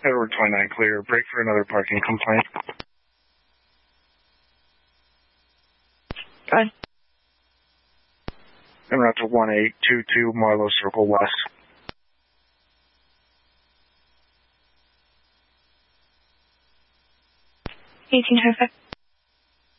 Edward 29 clear. Break for another parking complaint. Good. En route to 1822 Marlowe Circle West. 18 traffic.